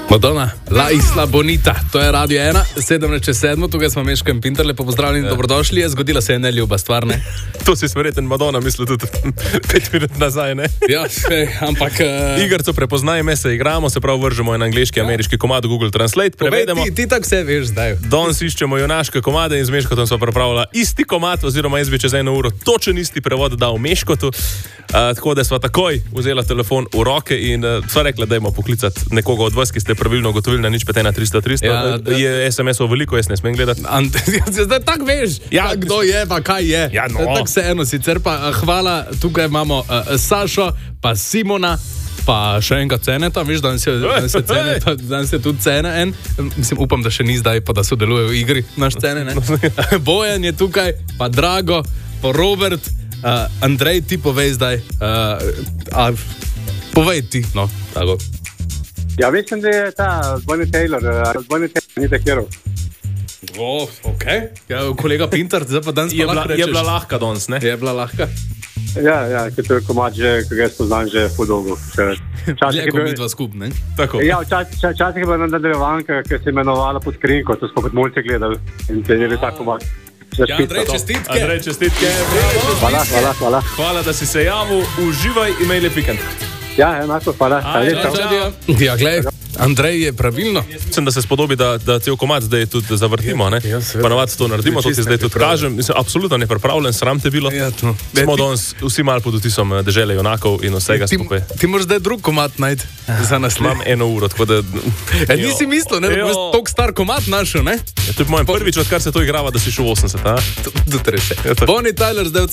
Madonna, La Isla Bonita, to je Radio 1, 7:07, tukaj smo Meško in Pinter, lepo pozdravljeni, dobrodošli. Zgodila se je neljuba stvar, ne? To si verjeten Madonna mislil tudi 5 minut nazaj, ne? Ja, ampak... Igrco prepoznaj me, se igramo, se pravi vržemo en angleški, ameriški komad v Google Translate, prevedemo. Ti tako vse veš zdaj. Danes iščemo junaške komade in z Meškotom smo pripravila isti komad, oziroma jaz bi čez 1 uro točen isti prevod dal Meškotu. Tako da sva takoj vzela telefon v roke in sva rekla, dajmo poklicati nekoga od vas, ki ste pravilno ugotovili na 051 300 300. Je SMS-ov veliko, jaz ne smem gledati. Zdaj tako veš, ja, kdo je, pa kaj je. Ja, no. Tako se eno, sicer pa hvala, tukaj imamo Sašo, pa Simona, pa še enega Ceneta, viš, danes je tudi Cene en. Mislim, upam, da še ni zdaj, pa da sodeluje v igri naš Cene, ne? Bojan je tukaj, pa Drago, pa Robert, Andrej, ti povej zdaj, povej ti, no, tako. Ja, mislim, da je ta Bonnie Taylor, ni tekiral. Okej. Ja, kolega Pinter, zdaj pa danes pa lahko rečeš. Je bila lahka danes, ne? Je bila lahka. Ja, ker to je komad že, ki ga jaz poznam že ful dolgo. Dlje ko midva skup, ne? Tako. Ja, včasih je bila nadaljevanka, ki se je imenovala Pod krinko, to smo kot mulci gledali in te je bil ta komad. Ja, Andrej, čestitke. Andrej, čestitke. Hvala. Hvala, da si se javil. Uživaj, imej lep vikend. Ja, enako, hvala. Ja, glej, Andrej je pravilno. Mislim, da se spodobi, da cel komad zdaj tudi zavrtimo, ne? Ja, seveda. Pa navad to naredimo, to ti zdaj tudi kažem. Mislim, absolutno nepripravljen, sram te bilo. Ja, to. Smo danes vsi malo pod vtisom dežele junakov in vsega skupaj. Ti moraš zdaj drug komad najti za nas. Imam 1 uro, tako da... Nisi mislil, ne, da boš toliko star komad našel, ne? Ja, to je po mojem prvič, odkar se to igrava, da si šel v 80, a? Tudi res je. Bonnie Tyler zdaj